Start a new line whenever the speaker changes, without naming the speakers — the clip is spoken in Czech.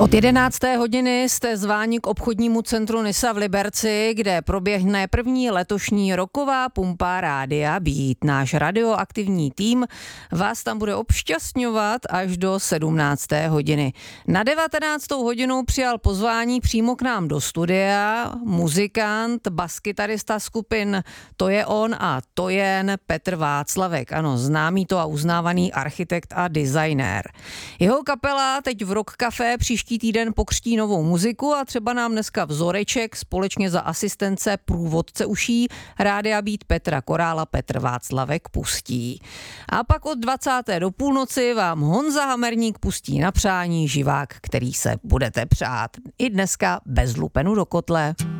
Od 11. hodiny jste zváni k obchodnímu centru Nysa v Liberci, kde proběhne první letošní roková pumpa Rádia Beat. Náš radioaktivní tým vás tam bude obšťastňovat až do 17. hodiny. Na 19. hodinu přijal pozvání přímo k nám do studia muzikant, baskytarista skupin To je on a to jen Petr Václavek. Ano, známý to a uznávaný architekt a designér. Jeho kapela teď v Rock Café příští týden pokřtí novou muziku a třeba nám dneska vzoreček společně za asistence průvodce uší Rádia Beat Petra Korála Petr Václavek pustí. A pak od 20. do půlnoci vám Honza Hamerník pustí na přání živák, který se budete přát. I dneska bez lupenu do kotle.